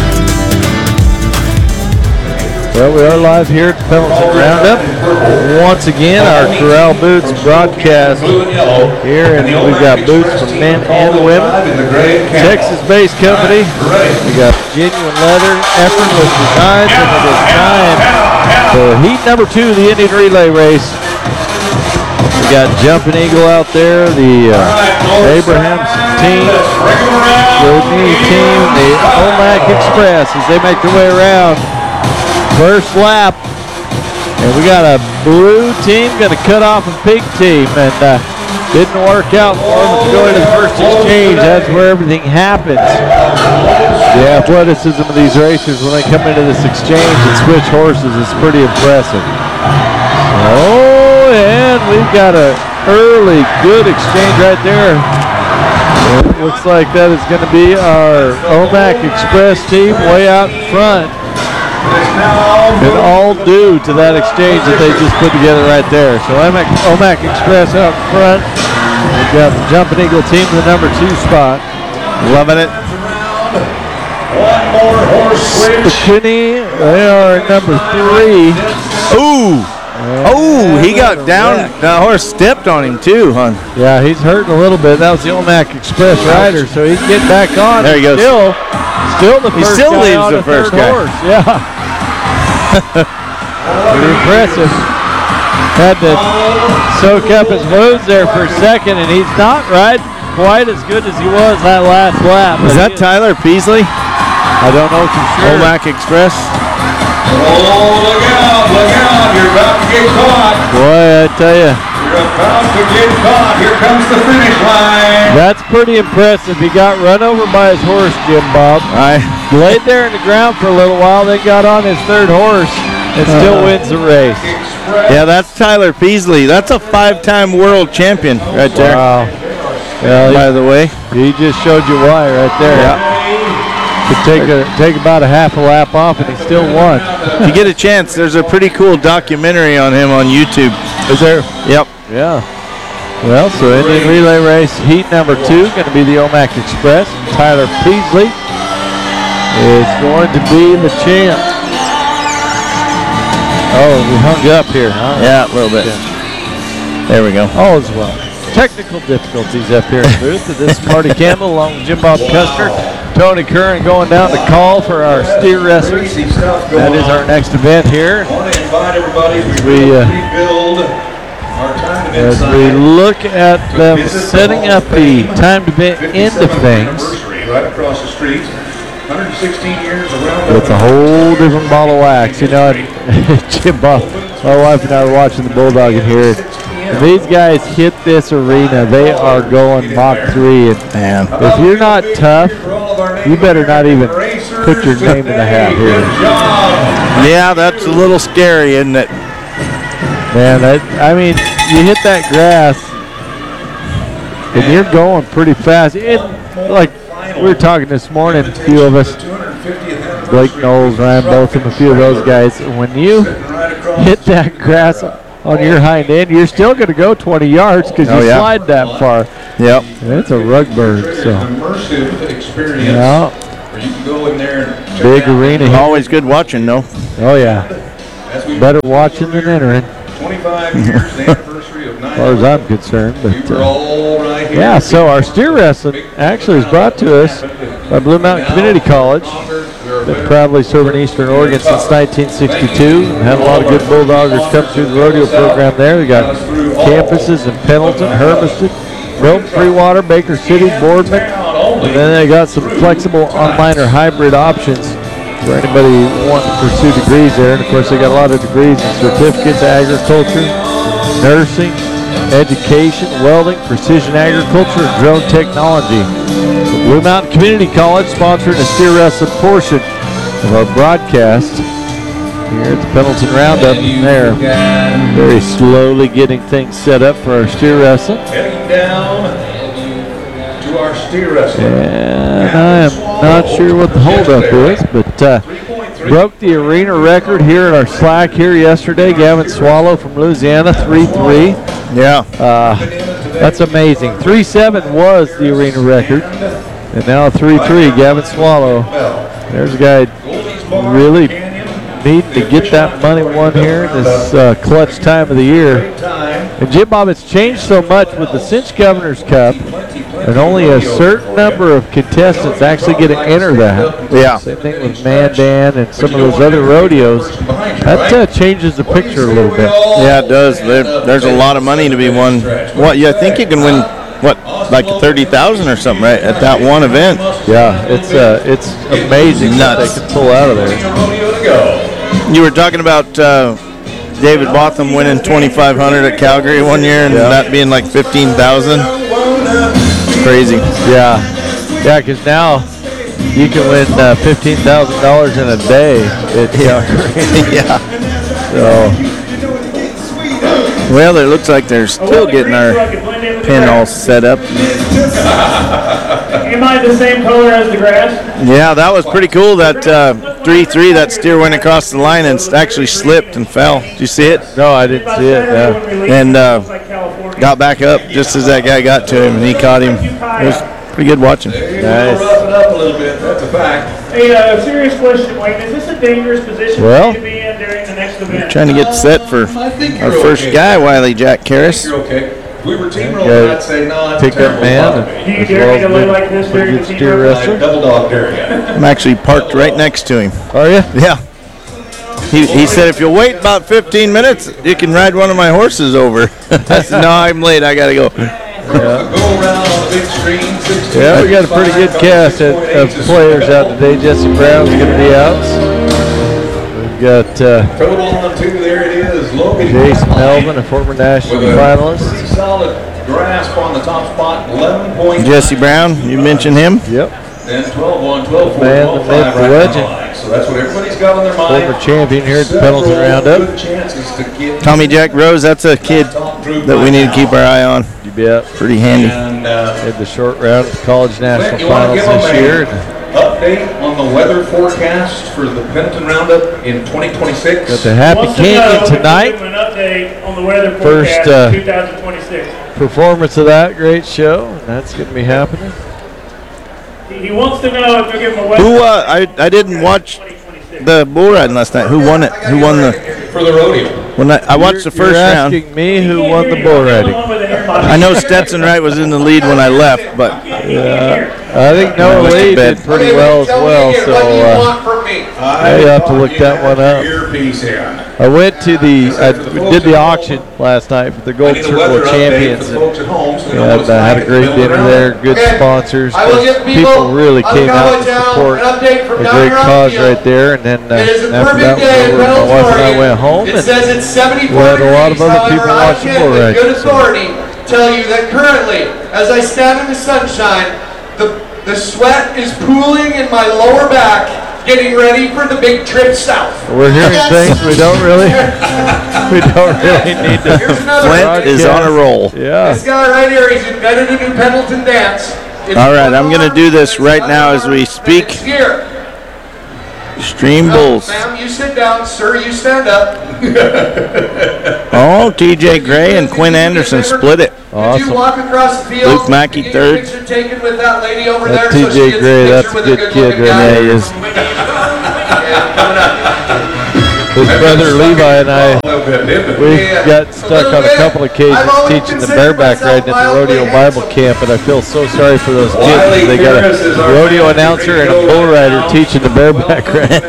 Well, we are live here at the Pendleton Roundup. Once again, our Corral Boots broadcast here, and we've got boots for men and women. Texas-based company. We got genuine leather, effortless designs, and it is time for heat number two of the Indian Relay Race. We got Jumping Eagle out there, the uh, Abrahams team, the new team, the Omac Express as they make their way around. First lap, and we got a blue team going to cut off a pink team, and uh, didn't work out for them to go into the first exchange. That's where everything happens. The athleticism of these racers when they come into this exchange and switch horses is pretty impressive. Oh, and we've got an early good exchange right there. It looks like that is going to be our Omac Express team way out in front. And all due to that exchange that they just put together right there. So Omac, Omac Express out in front. We've got the Jumping Eagle team in the number two spot. Loving it. One more horse switch. McKinney, they are number three. Ooh. Oh, he got down. The horse stepped on him too, huh? Yeah, he's hurting a little bit. That was the Omac Express rider, so he's getting back on. There he goes. Still, still the he first still guy leaves on the first third guy. Horse. Yeah. Pretty impressive. Had to soak up his wounds there for a second, and he's not riding quite as good as he was that last lap. Is that Tyler Peasley? I don't know for sure. Omac Express. Oh, look out, look out, you're about to get caught. Boy, I tell you. You're about to get caught. Here comes the finish line. That's pretty impressive. He got run over by his horse, Jim Bob. I laid there in the ground for a little while, then got on his third horse and still uh, wins the race. Yeah, that's Tyler Peasley. That's a five-time world champion right there. Wow. Well, by he, the way. He just showed you why right there. Yeah. Could take a take about a half a lap off, and he still won. If you get a chance, there's a pretty cool documentary on him on YouTube. Is there? Yep. Yeah. Well, so Indian Relay Race heat number two going to be the Omac Express. Tyler Peasley is going to be the champ. Oh, we hung up here, huh? Yeah, a little bit. There we go. All is well. technical difficulties up here in the booth. This is Marty Campbell along with Jim Bob Custer. Tony Curran going down to call for our steer wrestlers. That is our next event here. As we, uh, as we look at them setting up the timed event end of things. Right across the street. one hundred sixteen years around. It's a whole different ball of wax. You know, and Jim Bob, my wife and I were watching the Bulldog in here. When these guys hit this arena, they are going Mach three. And man, if you're not tough, you better not even put your name in the hat here. Yeah, that's a little scary, isn't it? Man, that, I mean, you hit that grass, and you're going pretty fast. It, like we were talking this morning, a few of us, Blake Knowles, Ryan Botham, a few of those guys. When you hit that grass on your hind end, you're still going to go twenty yards because oh, you yeah. slide that far. Yep. And it's a rug bird. So. Immersive experience. Yeah. Where you can go in there and big arena. Here. Always good watching, though. Oh, yeah. Better watching than entering. twenty-five years, the anniversary of nine. As far as I'm concerned. But, uh, yeah, so our steer wrestling actually is brought to us by Blue Mountain Community College. Been proudly serving Eastern Oregon since nineteen sixty-two. Had a lot of good Bulldoggers come through the rodeo program there. We got campuses in Pendleton, Hermiston, Milton, Freewater, Baker City, Boardman. And then they got some flexible online or hybrid options for anybody wanting to pursue degrees there. And of course, they got a lot of degrees and certificates, agriculture, nursing, education, welding, precision agriculture, and drone technology. The Blue Mountain Community College sponsoring the steer wrestling portion of our broadcast here at the Pendleton Roundup. And there, very slowly getting things set up for our steer wrestling. Heading down to our steer wrestling. And I am not sure what the holdup is, but uh, broke the arena record here at our slack here yesterday. Gavin Swallow from Louisiana, three three. Yeah. Uh, that's amazing. three seven was the arena record, and now three three, Gavin Swallow. There's a guy really needing to get that money won here in this uh, clutch time of the year. And Jim Bob, it's changed so much with the Cinch Governor's Cup, and only a certain number of contestants actually get to enter that. Yeah. Same thing with Mandan and some of those other rodeos. That uh, changes the picture a little bit. Yeah, it does. There, there's a lot of money to be won. What? Yeah, I think you can win, what, like thirty thousand or something, right, at that one event. Yeah, it's uh, it's amazing what they can pull out of there. You were talking about uh, David Botham winning twenty-five hundred at Calgary one year, and yeah. that being like fifteen thousand. Crazy. Yeah, yeah, because now you can win uh, fifteen thousand dollars in a day at Calgary. Yeah. So. Well, it looks like they're still getting our pin all set up. Am I the same color as the grass? Yeah, that was pretty cool. That uh, three three, that steer went across the line and actually slipped and fell. Did you see it? No, I didn't see it. Yeah. And uh, got back up just as that guy got to him, and he caught him. It was pretty good watching. Nice. Rough it up a little bit. That's a fact. Hey, uh, serious question, Wayne. Is this a dangerous position well, for you to be in during the next event? Trying to get set for our first okay. guy, Wiley Jack Karras. You're okay. If we were team rolling, Yeah. I'd say no. That's Pick a up terrible man. spot. And Do you as dare well me to as live been like this pretty during good the team steer room? wrestler. Double dog dare you. I'm actually parked right next to him. Are you? Yeah. He, he said, if you'll wait about fifteen minutes, you can ride one of my horses over. I said, no, I'm late. I got to go. Go around on the big screen. sixteen, Yeah, we got a pretty good cast of, of players out today. Jesse Brown's going to be out. We've got uh, Total on two, there it is. Logan Jason Melvin, a former national with a finalist. pretty solid grasp on the top spot. eleven point. Jesse Brown, you mentioned him. Yep. Then twelve one, twelve four, Man, twelve the myth, five the right legend. on the line. So that's what everybody's got on their mind. Former champion here at the Several Pendleton Roundup. good chances to get Tommy Jack Rose, that's a kid that we need to keep our eye on. You bet. Pretty handy. And uh, Had the short round of the college national you want to finals give this them year. an update on the weather forecast for the Pendleton Roundup in twenty twenty-six? Got the Happy Wants to know Canyon if we tonight. give him an update on the weather First, forecast uh, for twenty twenty-six. Performance of that great show, and that's going to be happening. He he wants to know if we give him a weather Who, uh, I, I didn't watch the bull riding last night. Who won it? Who won the? For the rodeo. When I, I watched the You're- first you're round. asking me who won the bull riding. One with the hair I know Stetson Wright was in the lead when I left, but yeah, I think Noah Lee did pretty well as well. So uh, you have to look that one up. I went to the, I did the auction last night for the Gold Circle of Champions, and, and I had a great dinner there, good sponsors. People really came out to support a great cause right there, and then uh, after that, we were, my wife and I went home, and we had a lot of other people watching bull riding. Good authority tell you that currently, as I stand in the sunshine, the, the sweat is pooling in my lower back, getting ready for the big trip south. We're hearing things we don't really, we don't really need to. Flint is on a roll. Yeah. This guy right here, he's invented a new Pendleton dance. It's all right, I'm going to do this right now as we speak. Here. Stream Bulls. Ma'am, you sit down. Sir, you stand up. Oh, T J Gray and Quinn Anderson split it. Awesome. Did you walk across the field? Luke Mackey Get third. your picture taken with that lady over That there. T J so Gray, that's a good kid right Yeah, he is. Yeah, coming up. His brother Levi and I, we got stuck on a couple of occasions teaching the bareback riding at the Rodeo Bible Camp, and I feel so sorry for those kids. They got a rodeo announcer and a bull rider teaching the bareback ride.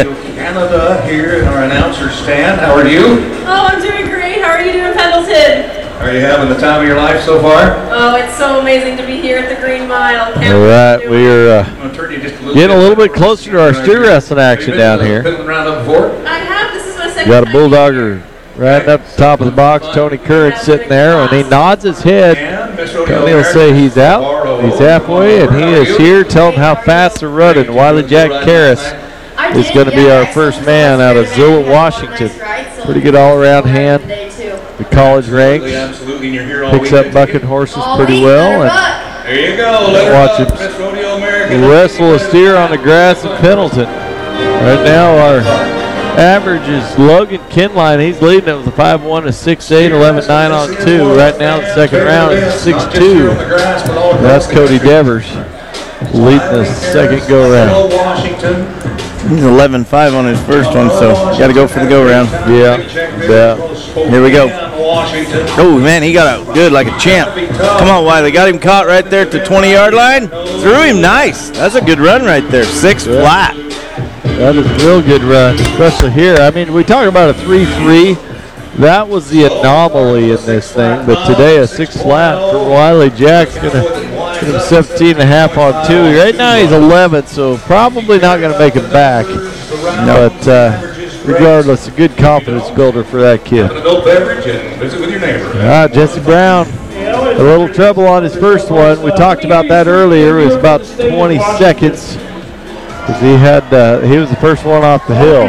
Canada here in our announcer stand. How are you? Oh, I'm doing great. How are you doing, Pendleton? Are you having the time of your life so far? Oh, it's so amazing to be here at the Green Mile. Can't All right, believe we are uh, I'm gonna turn you just a little getting a bit. little bit closer to our steer wrestling action down here. Been around up before? I have. This is my second We got a time bulldogger riding up the top of the box. Tony Curran sitting there, and he nods his head. And Miss Rodeo Tony will say he's out. He's halfway, and he is here. Tell him how fast they're running. Wiley Jack Karras is going to be our first man out of Zilla, Washington. Pretty good all-around hand. The college ranks. Absolutely, and you're here all Picks week. up bucking horses pretty well. And There you go. Let her watch up, him Miss Rodeo American. wrestle a steer on the grass in Pendleton. Right now, our average is Logan Kinline. He's leading it with a five one, a six eight, eleven nine on two. Right now, the second round is six two. That's Cody Devers leading the second go-round. Washington. He's eleven five on his first one, so got to go for the go-round. Yeah, yeah. Here we go. Washington. Oh, man, he got out good like a champ. Come on, Wiley. Got him caught right there at the twenty-yard line. Threw him nice. That's a good run right there. Six flat. That is a real good run, especially here. I mean, we talk about a three three. That was the anomaly in this thing, but today a six flat for Wiley Jack's going to get him seventeen and a half on two. Right now he's eleven, so probably not going to make it back. But uh, regardless, a good confidence builder for that kid. Adult beverage and visit with your neighbor. Ah, Jesse Brown, a little trouble on his first one. We talked about that earlier. It was about twenty seconds because he had uh, he was the first one off the hill.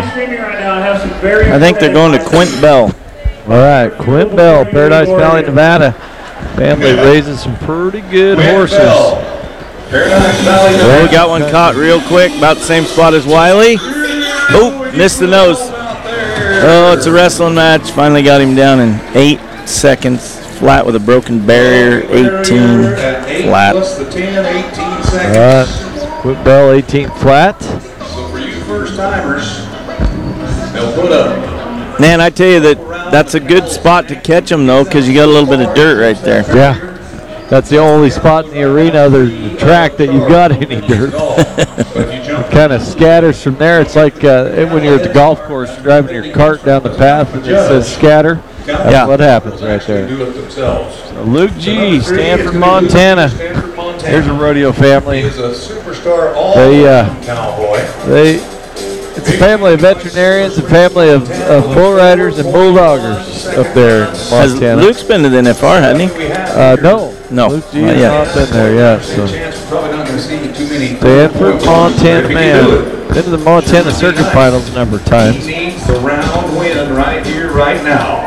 I think they're going to Quint Bell. All right, Quint Bell, Paradise Valley, Nevada. Family raises some pretty good horses. Paradise Valley. Well, we got one caught real quick, about the same spot as Wiley. Oh, missed the nose. Oh, it's a wrestling match. Finally got him down in eight seconds. Flat with a broken barrier, eighteen flat. Plus the ten, eighteen All seconds. right, Quint Bell, eighteen flat. So for you first timers, they'll put up. Man, I tell you that that's a good spot to catch them, though, because you got a little bit of dirt right there. Yeah. That's the only spot in the arena other than the track that you've got any dirt. It kind of scatters from there. It's like uh, when you're at the golf course driving your cart down the path and it says scatter. That's Yeah. what happens right there. Do it themselves. So Luke G, Stanford, Montana. Stanford, Montana. Here's a rodeo He family. is a superstar all They, uh, cowboy. They, it's a family of veterinarians, a family of, of bull riders and bulldoggers up there in Has Montana. Luke's been to the N F R, hasn't he? Uh, no. No, Luke G not has yet. not been there yet. So. Chance we're probably not going to see too many. Stanford, Montana If he man. can do it. Been to the Montana Circuit Finals a number of times. He needs the round win right here, right now.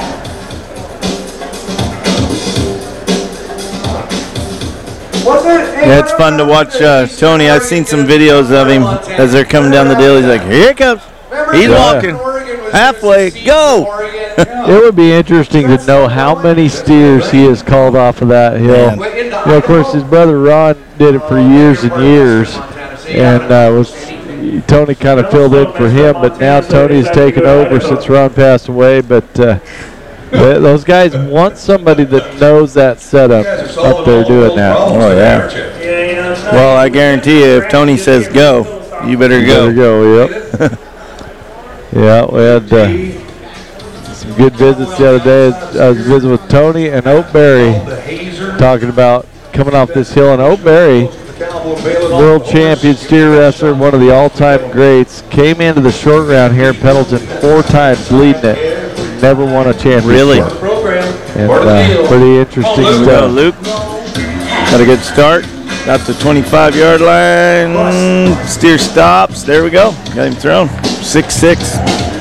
Yeah, it's fun to watch uh, Tony. I've seen some videos of him as they're coming down the deal. He's like, here he comes. He's walking. Halfway. Go. It would be interesting to know how many steers he has called off of that hill. You know, of course, his brother Ron did it for years and years, and uh, was Tony kind of filled in for him. But now Tony's taken over since Ron passed away. But uh, Th- Those guys want somebody that knows that setup up there doing that. Oh, yeah. Well, I guarantee you, if Tony says go, you better You go. better go, yep. Yeah, we had uh, some good visits the other day. I was visiting with Tony and Oak Berry, talking about coming off this hill. And Oak Berry, world champion steer wrestler, one of the all-time greats, came into the short round here in Pendleton four times, leading it. Never won a championship. Really? And, uh, pretty interesting Go, stuff. Luke. Got a good start. Got the twenty-five yard line. Steer stops. There we go. Got him thrown. six six.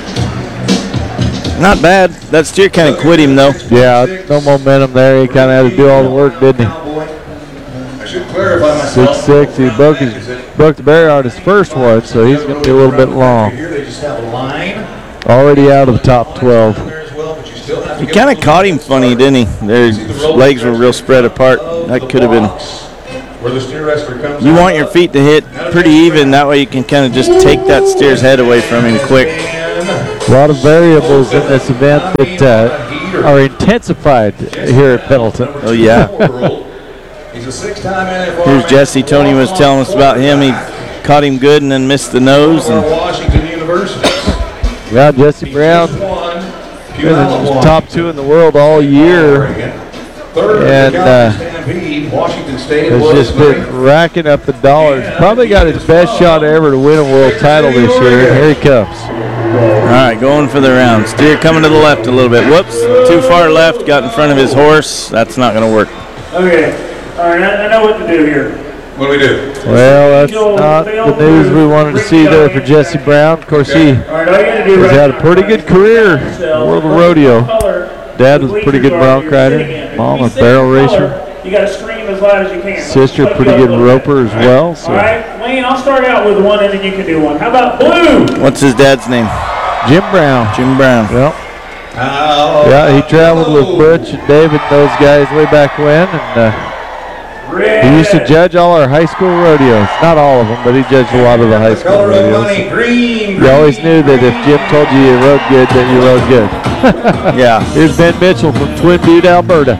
Not bad. That steer kind of quit him, though. Yeah, no momentum there. He kind of had to do all the work, didn't he? I should clarify myself. six six. He broke, his, broke the barrier on his first one, so he's going to be a little bit long. Here they just have a line. Already out of the top twelve. He kind of caught him funny, didn't he? Their legs were real spread apart. That could have been. Where the steer wrestler comes You out. want your feet to hit pretty even. That way you can kind of just take that steer's head away from him quick. A lot of variables in this event that uh, are intensified here at Pendleton. Oh, yeah. He's a six-time N F L Here's Jesse. Tony was telling us about him. He caught him good and then missed the nose. And Washington University. Yeah, Jesse Brown, been in the top two in the world all year, and uh, Washington State has just been racking up the dollars. Probably got his best shot ever to win a world title this year, and here he comes. all right, going for the round. Steer coming to the left a little bit. Whoops, too far left. Got in front of his horse. That's not going to work. Okay, all right, I, I know what to do here. What do we do? Well, that's not the news we wanted to see there for Jesse Brown. Of course, he All right, all you gotta do has right had a now pretty is good career in the world of rodeo. color Dad the was a pretty good bleachers are bronc you're sitting rider. in. If Mom you a sit barrel in racer. color, you gotta scream as loud as you can. Sister, Let's pretty go a good little bit. roper as well. So All right, Wayne, I'll start out with one and then you can do one. How about blue? What's his dad's name? Jim Brown. Jim Brown. Well, yeah, he traveled with Butch and David and those guys way back when, and uh, Red. he used to judge all our high school rodeos. Not all of them, but he judged a lot of the high school Color of rodeos. money, green. You always knew that if Jim told you you rode good, that you rode good. Yeah. Here's Ben Mitchell from Twin Butte, Alberta.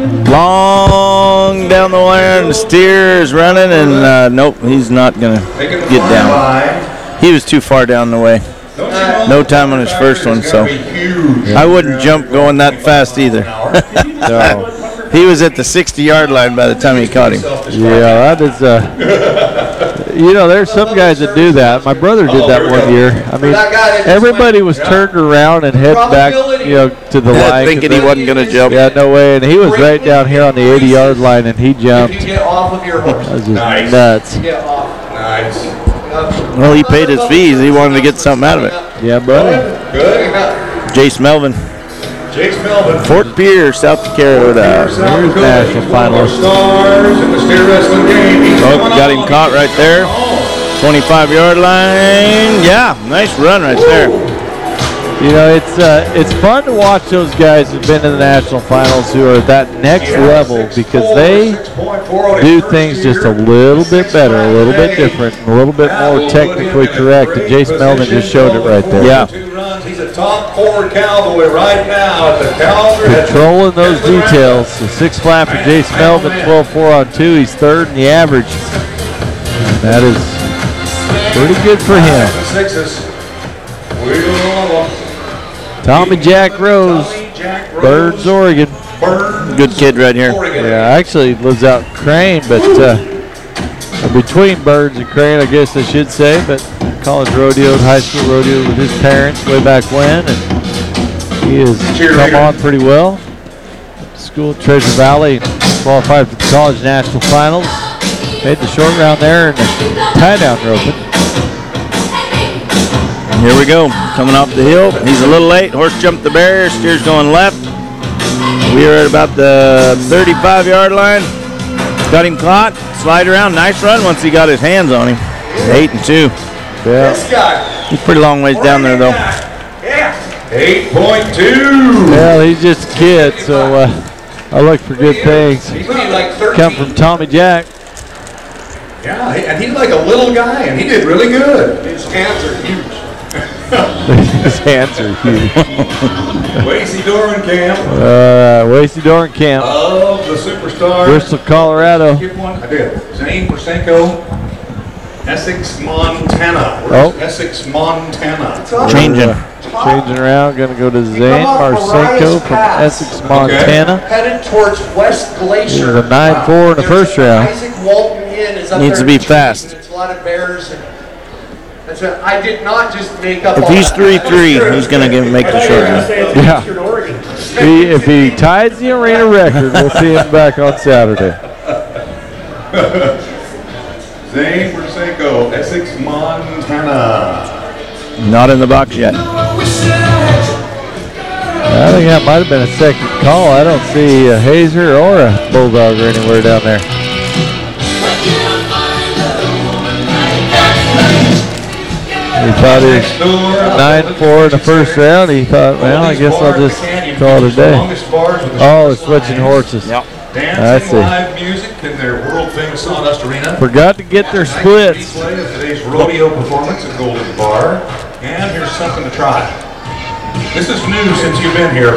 Long down the wire, and the steer is running, and uh, nope, he's not going to get down. He was too far down the way. No time on his first one, so I wouldn't jump going that fast either. So, He was at the sixty yard line by the time he caught him. yeah, that is, uh, you know, there's some guys that do that. My brother did that one year. I mean, everybody was turned around and head back, you know, to the line. Thinking he wasn't going to jump. Yeah, no way. And he was right down here on the eighty yard line, and he jumped. You get off of your horse. That was just Nice. nuts. Get off. Nice. Well, he paid his fees. He wanted to get something out of it. Yeah, buddy. Good. Jace Melvin, Jake's Melvin. Fort Pierce, South Dakota. South Here's Dakota. national He's one of our finalist. stars in the steer wrestling game. He's Oh, coming got on. him caught right there. twenty-five yard line. Yeah, nice run right there. You know, it's uh, it's fun to watch those guys who've been in the national finals who are at that next level, because they do things just a little bit better, a little bit different, and a little bit more technically correct. And Jace Melvin just showed it right there. Yeah. Two runs. He's a top four cowboy right now at the Calgary. Controlling those details. The six flat for Jace Melvin, twelve four on two. He's third in the average. And that is pretty good for him. Sixes. We love them. Tommy Jack Rose, Burns, Oregon. Good kid right here. Yeah, actually lives out in Crane, but uh, between Burns and Crane, I guess I should say. But college rodeoed, high school rodeoed with his parents way back when, and he has come on pretty well. School at Treasure Valley, qualified for the college national finals. Made the short round there in the tie-down roping. Here we go, coming off the hill. He's a little late. Horse jumped the barrier. Steer's going left. We are at about the thirty-five yard line. Got him caught. Slide around. Nice run once he got his hands on him. Eight and two. Yeah. This guy. He's pretty long ways down there though. Yeah. eight point two. Well, he's just a kid, so uh, I look for good things. He's like thirteen. Come from Tommy Jack. Yeah, he- and he's like a little guy, and he did really good. His hands are huge. His hands are huge. Wasey Dorenkamp Uh, Wasey Dorenkamp, of the Superstars. Bristol, Colorado. Skip one. I did. Zane Persenko, Essex, Montana. Oh. Where's Essex, Montana? Changing. Changing around, going to go to Zane Marsenko from Essex, Montana. Headed towards West Glacier. He was a nine four in the first round. Isaac Walton Inn is up Needs there to be in fast. It's a lot of bears. And that's a, I did not just make up If all he's that. three three, he's going to make the short run. Yeah. He, if he ties the arena record, we'll see him back on Saturday. Zane Persenko, Essex, Montana. Not in the box yet. I think that might have been a second call. I don't see a Hazer or a Bulldog or anywhere down there. He thought he was nine four in the first round. He thought, well, I guess I'll just call it a day. Oh, they're switching horses. Yep. I Dancing see. live music in their world famous Sawdust Arena. Forgot to get their splits. Replay of today's rodeo performance at Golden Bar. And here's something to try. This is new since you've been here.